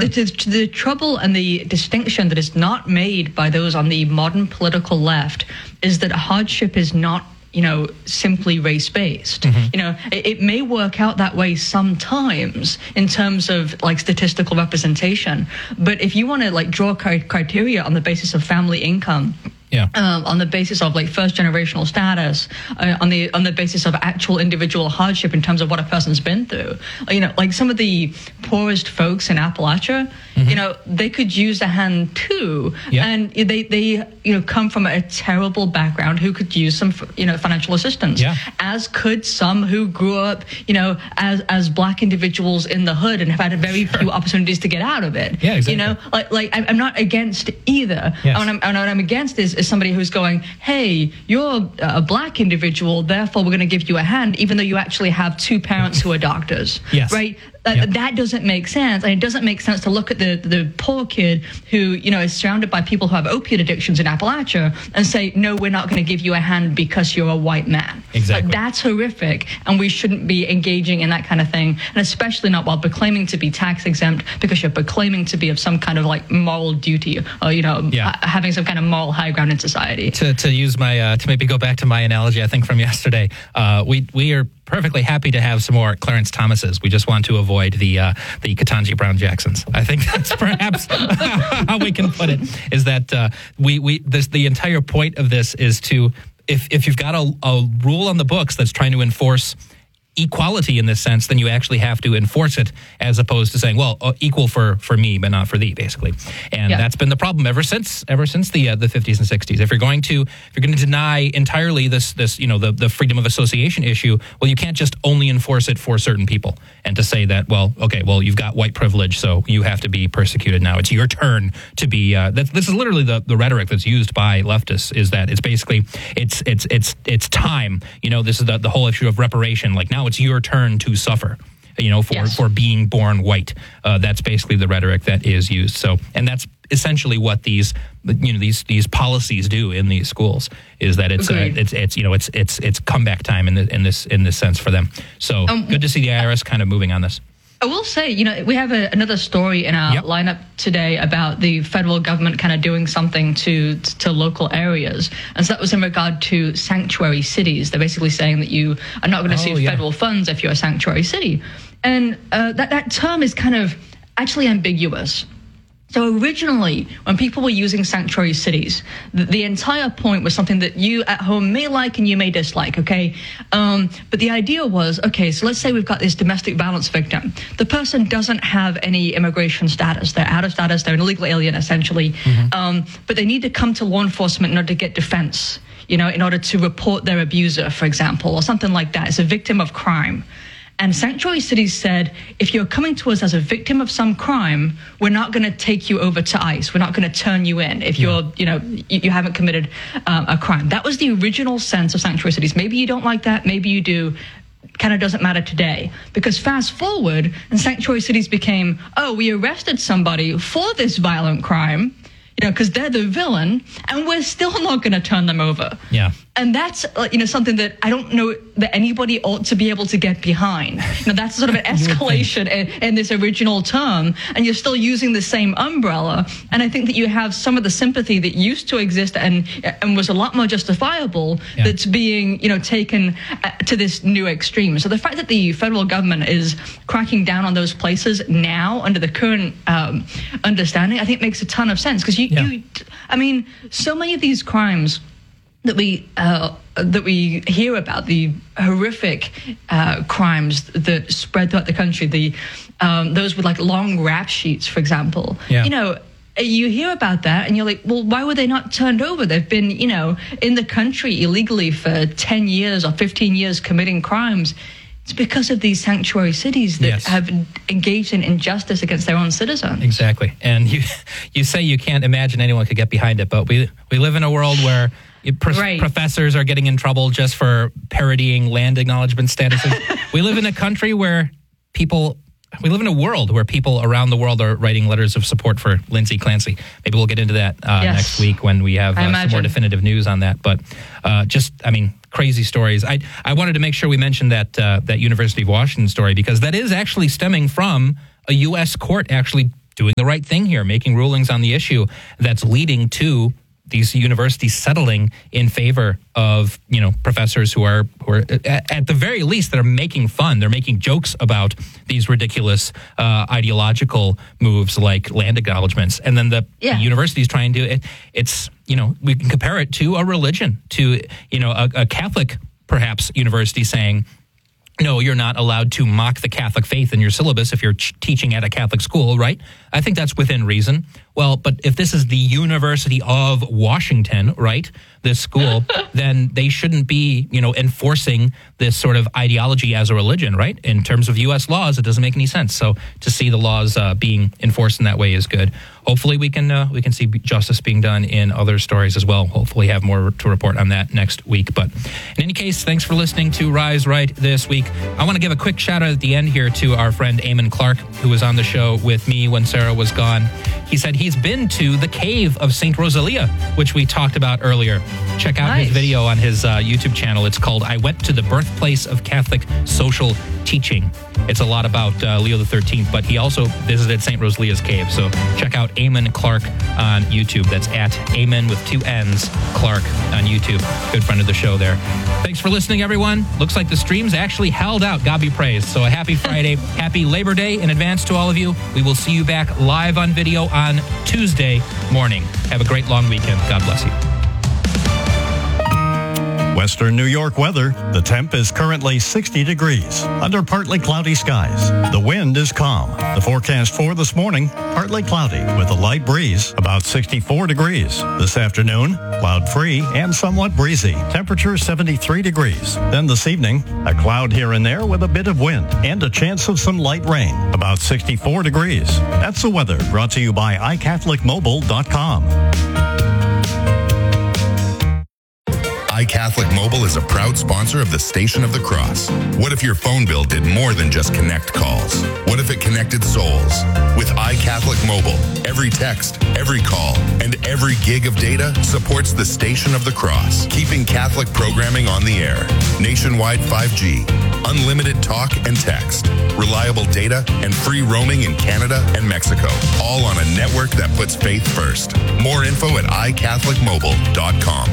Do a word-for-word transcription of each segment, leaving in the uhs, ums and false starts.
the, the, the trouble and the distinction that is not made by those on the modern political left is that hardship is not, you know, simply race-based. Mm-hmm. You know, it, it may work out that way sometimes in terms of like statistical representation, but if you want to like draw criteria on the basis of family income, Yeah. Um, on the basis of like first generational status, uh, on the on the basis of actual individual hardship in terms of what a person's been through. You know, like some of the poorest folks in Appalachia, mm-hmm. you know, they could use a hand too, yeah. and they they you know come from a terrible background who could use some you know financial assistance. Yeah. As could some who grew up you know as as black individuals in the hood and have had very sure. few opportunities to get out of it. Yeah, exactly. You know, like like I'm not against either. Yes. What I'm, what I'm against is. is somebody who's going, hey, you're a black individual, therefore we're going to give you a hand, even though you actually have two parents who are doctors. Yes. Right? Uh, yep. That doesn't make sense. And it doesn't make sense to look at the, the poor kid who, you know, is surrounded by people who have opiate addictions in Appalachia and say, no, we're not going to give you a hand because you're a white man. Exactly. Like, that's horrific, and we shouldn't be engaging in that kind of thing, and especially not while proclaiming to be tax exempt because you're proclaiming to be of some kind of like moral duty or, you know, yeah. uh, having some kind of moral high ground in society. To, to use my, uh, to maybe go back to my analogy, I think from yesterday, uh, we, we are perfectly happy to have some more Clarence Thomases. We just want to avoid the uh, the Ketanji Brown Jacksons. I think that's perhaps how we can put it. Is that uh, we we this the entire point of this is to if if you've got a, a rule on the books that's trying to enforce equality in this sense, then you actually have to enforce it, as opposed to saying, well, uh, equal for, for me, but not for thee, basically. And yeah. that's been the problem ever since ever since the uh, the fifties and sixties. If you're going to if you're going to deny entirely this this you know the, the freedom of association issue, well, you can't just only enforce it for certain people and to say that, well, okay, well, you've got white privilege, so you have to be persecuted now. It's your turn to be. Uh, that, this is literally the, the rhetoric that's used by leftists. Is that it's basically it's it's it's it's time. You know, this is the the whole issue of reparation. Like now. It's your turn to suffer, you know, for, yes. for being born white. Uh, that's basically the rhetoric that is used. So, and that's essentially what these, you know, these these policies do in these schools. Is that it's uh, it's it's you know it's it's it's comeback time in the, in this in this sense for them. So um, good to see the I R S kind of moving on this. I will say, you know, we have a, another story in our yep. lineup today about the federal government kind of doing something to to local areas. And so that was in regard to sanctuary cities. They're basically saying that you are not going to receive oh, yeah. federal funds if you're a sanctuary city. And uh, that, that term is kind of actually ambiguous. So originally, when people were using sanctuary cities, the, the entire point was something that you at home may like and you may dislike, okay? Um, but the idea was, okay, so let's say we've got this domestic violence victim. The person doesn't have any immigration status. They're out of status. They're an illegal alien, essentially. Mm-hmm. Um, but they need to come to law enforcement in order to get defense, you know, in order to report their abuser, for example, or something like that. It's a victim of crime. And sanctuary cities said, if you're coming to us as a victim of some crime, we're not going to take you over to ICE. We're not going to turn you in if you're, you know, you, you haven't committed um, a crime. That was the original sense of sanctuary cities. Maybe you don't like that. Maybe you do. Kind of doesn't matter today. Because fast forward, and sanctuary cities became, oh, we arrested somebody for this violent crime, you know, because they're the villain, and we're still not going to turn them over. Yeah. And that's, you know, something that I don't know that anybody ought to be able to get behind. You know, that's sort of an escalation in, in this original term, and you're still using the same umbrella. And I think that you have some of the sympathy that used to exist and and was a lot more justifiable yeah. that's being, you know, taken to this new extreme. So the fact that the federal government is cracking down on those places now under the current um, understanding, I think makes a ton of sense. Because you, yeah. you, I mean, so many of these crimes that we uh, that we hear about, the horrific uh, crimes that spread throughout the country, the um, those with like long rap sheets, for example. Yeah. You know, you hear about that and you're like, well, why were they not turned over? They've been, you know, in the country illegally for ten years or fifteen years committing crimes. It's because of these sanctuary cities that yes. have engaged in injustice against their own citizens. Exactly. And you you say you can't imagine anyone could get behind it, but we we live in a world where Pro- right. professors are getting in trouble just for parodying land acknowledgement statuses. We live in a country where people, we live in a world where people around the world are writing letters of support for Lindsay Clancy. Maybe we'll get into that uh, yes. next week when we have uh, some more definitive news on that. But uh, just, I mean, crazy stories. I I wanted to make sure we mentioned that uh, that University of Washington story, because that is actually stemming from a U S court actually doing the right thing here, making rulings on the issue that's leading to these universities settling in favor of, you know, professors who are, who are at, at the very least, that are making fun. They're making jokes about these ridiculous uh, ideological moves like land acknowledgements. And then the, yeah. the universities trying to, it, it's, you know, we can compare it to a religion, to, you know, a, a Catholic, perhaps, university saying, no, you're not allowed to mock the Catholic faith in your syllabus if you're ch- teaching at a Catholic school, right? I think that's within reason. Well, but if this is the University of Washington, right, this school, then they shouldn't be, you know, enforcing this sort of ideology as a religion, right? In terms of U S laws, it doesn't make any sense. So to see the laws uh, being enforced in that way is good. Hopefully we can uh, we can see justice being done in other stories as well. Hopefully have more to report on that next week. But in any case, thanks for listening to Rise Right this week. I want to give a quick shout out at the end here to our friend Eamon Clark, who was on the show with me when Sarah was gone. He said he's been to the cave of Saint Rosalia, which we talked about earlier. Check out nice. his video on his uh, YouTube channel. It's called I Went to the Birthplace of Catholic Social Teaching. It's a lot about uh, Leo the thirteenth, but he also visited Saint Rosalia's cave. So check out Eamon Clark on YouTube. That's at Eamon with two N's, Clark on YouTube. Good friend of the show there. Thanks for listening, everyone. Looks like the streams actually held out. God be praised. So a happy Friday. Happy Labor Day in advance to all of you. We will see you back live on video on Tuesday morning. Have a great long weekend. God bless you. Western New York weather. The temp is currently sixty degrees under partly cloudy skies. The wind is calm. The forecast for this morning, partly cloudy with a light breeze, about sixty-four degrees. This afternoon, cloud-free and somewhat breezy. Temperature seventy-three degrees. Then this evening, a cloud here and there with a bit of wind and a chance of some light rain, about sixty-four degrees. That's the weather brought to you by i catholic mobile dot com. iCatholic Mobile is a proud sponsor of the Station of the Cross. What if your phone bill did more than just connect calls? What if it connected souls? With iCatholic Mobile, every text, every call, and every gig of data supports the Station of the Cross, keeping Catholic programming on the air. Nationwide five G, unlimited talk and text, reliable data, and free roaming in Canada and Mexico, all on a network that puts faith first. More info at i catholic mobile dot com.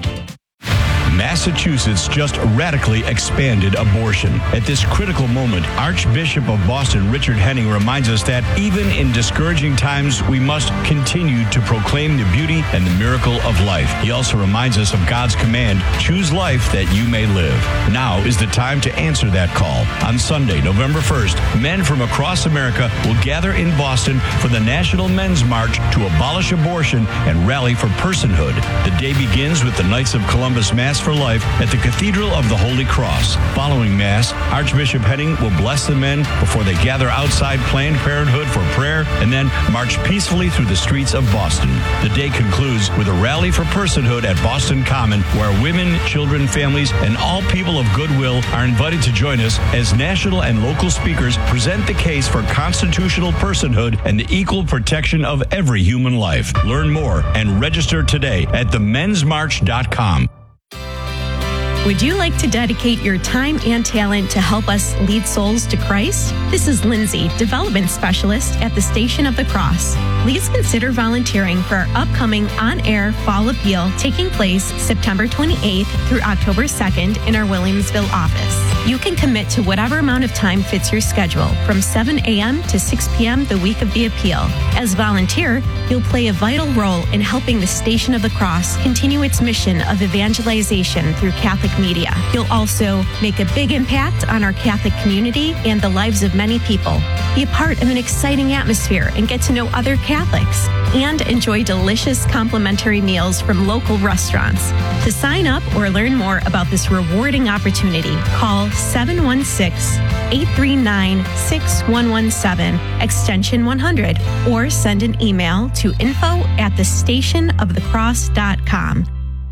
Massachusetts just radically expanded abortion. At this critical moment, Archbishop of Boston Richard Henning reminds us that even in discouraging times, we must continue to proclaim the beauty and the miracle of life. He also reminds us of God's command, choose life that you may live. Now is the time to answer that call. On Sunday, November first, men from across America will gather in Boston for the National Men's March to abolish abortion and rally for personhood. The day begins with the Knights of Columbus Mass for Life at the Cathedral of the Holy Cross. Following Mass, Archbishop Henning will bless the men before they gather outside Planned Parenthood for prayer and then march peacefully through the streets of Boston. The day concludes with a rally for personhood at Boston Common, where women, children, families, and all people of goodwill are invited to join us as national and local speakers present the case for constitutional personhood and the equal protection of every human life. Learn more and register today at the men's march dot com. Would you like to dedicate your time and talent to help us lead souls to Christ? This is Lindsay, Development Specialist at the Station of the Cross. Please consider volunteering for our upcoming on-air Fall Appeal taking place September twenty-eighth through October second in our Williamsville office. You can commit to whatever amount of time fits your schedule from seven a.m. to six p.m. the week of the appeal. As volunteer, you'll play a vital role in helping the Station of the Cross continue its mission of evangelization through Catholic media. You'll also make a big impact on our Catholic community and the lives of many people. Be a part of an exciting atmosphere and get to know other Catholics, and enjoy delicious complimentary meals from local restaurants. To sign up or learn more about this rewarding opportunity, call seven one six, eight three nine, six one one seven, extension one hundred, or send an email to info at the station of the cross dot com.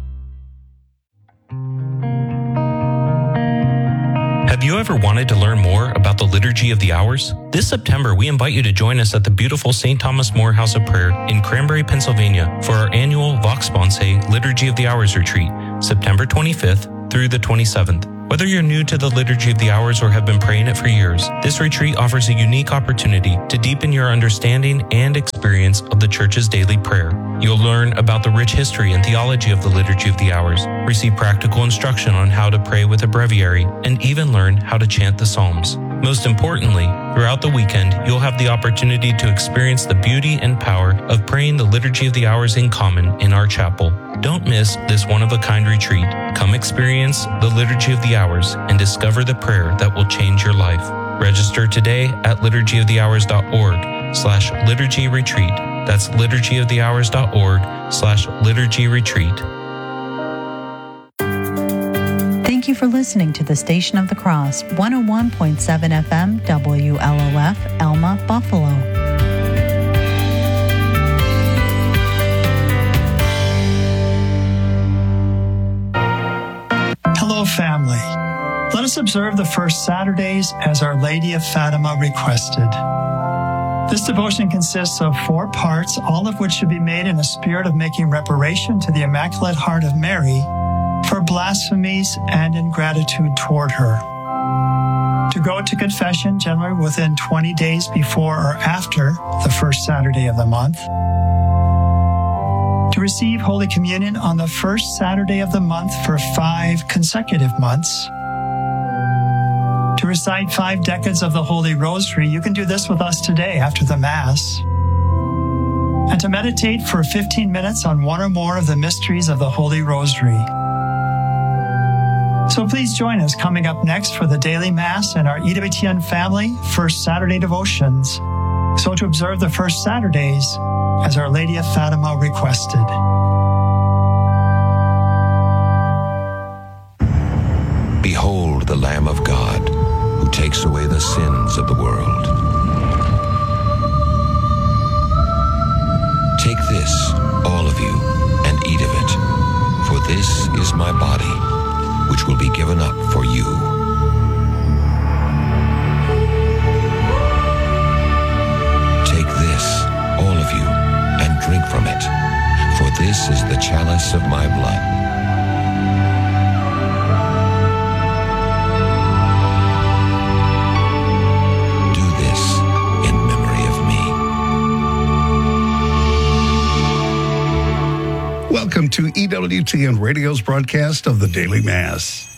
Have you ever wanted to learn more about the Liturgy of the Hours? This September, we invite you to join us at the beautiful Saint Thomas More House of Prayer in Cranberry, Pennsylvania for our annual Vox Sponsae Liturgy of the Hours retreat, September twenty-fifth through the twenty-seventh. Whether you're new to the Liturgy of the Hours or have been praying it for years, this retreat offers a unique opportunity to deepen your understanding and experience of the Church's daily prayer. You'll learn about the rich history and theology of the Liturgy of the Hours, receive practical instruction on how to pray with a breviary, and even learn how to chant the Psalms. Most importantly, throughout the weekend, you'll have the opportunity to experience the beauty and power of praying the Liturgy of the Hours in common in our chapel. Don't miss this one-of-a-kind retreat. Come experience the Liturgy of the Hours and discover the prayer that will change your life. Register today at liturgy of the hours dot org slash liturgy retreat. That's liturgy of the hours dot org slash liturgy retreat. Thank you for listening to the Station of the Cross, one oh one point seven F M W L O F, Elma, Buffalo. Hello, family. Let us observe the first Saturdays as Our Lady of Fatima requested. This devotion consists of four parts, all of which should be made in a spirit of making reparation to the Immaculate Heart of Mary for blasphemies and ingratitude toward her. To go to confession generally within twenty days before or after the first Saturday of the month. To receive Holy Communion on the first Saturday of the month for five consecutive months. To recite five decades of the Holy Rosary. You can do this with us today after the Mass. And to meditate for fifteen minutes on one or more of the mysteries of the Holy Rosary. So please join us coming up next for the daily Mass and our E W T N family First Saturday devotions. So to observe the first Saturdays as Our Lady of Fatima requested. Behold the Lamb of God, who takes away the sins of the world. Take this, all of you, and eat of it, for this is my body, which will be given up for you. Take this, all of you, and drink from it, for this is the chalice of my blood. Do this in memory of me. Welcome to E W T N Radio's broadcast of the Daily Mass.